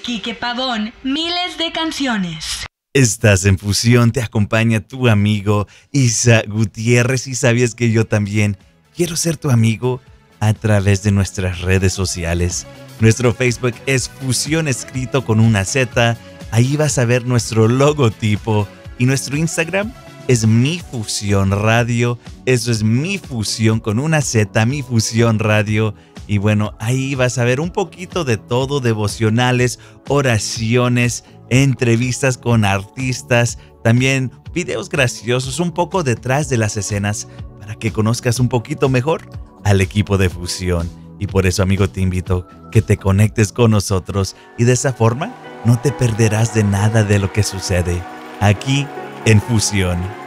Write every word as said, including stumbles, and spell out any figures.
Quique Pavón, miles de canciones. Estás en Fusión, te acompaña tu amigo Isa Gutiérrez y sabías que yo también quiero ser tu amigo a través de nuestras redes sociales. Nuestro Facebook es Fusión escrito con una Z, ahí vas a ver nuestro logotipo y nuestro Instagram es Mi Fusión Radio, eso es Mi Fusión con una Z, Mi Fusión Radio. Y bueno, ahí vas a ver un poquito de todo, devocionales, oraciones, entrevistas con artistas, también videos graciosos, un poco detrás de las escenas para que conozcas un poquito mejor al equipo de Fusión. Y por eso, amigo, te invito que te conectes con nosotros y de esa forma no te perderás de nada de lo que sucede aquí en Fusión.